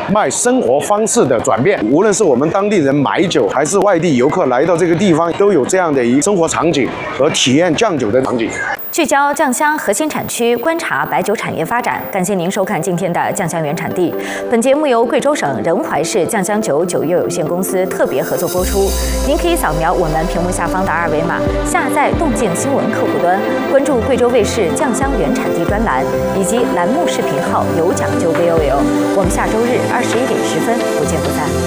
卖生活方式的转变。无论是我们当地人买酒，还是外地游客来到这个地方，都有这样的一个生活场景和体验酱酒的场景。 聚焦酱香核心产区，观察白酒产业发展。感谢您收看今天的酱香原产地。本节目由贵州省仁怀市酱香酒酒业有限公司特别合作播出。您可以扫描我们屏幕下方的二维码，下载动静新闻客户端，关注贵州卫视酱香原产地专栏以及栏目视频号有讲究 VOL。我们下周日21点10分不见不散。